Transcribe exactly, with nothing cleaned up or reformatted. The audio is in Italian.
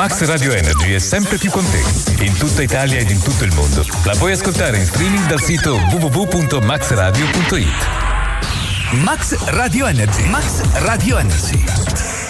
Max Radio Energy è sempre più con te, in tutta Italia ed in tutto il mondo. La puoi ascoltare in streaming dal sito w w w punto max radio punto it. Max Radio Energy. Max Radio Energy.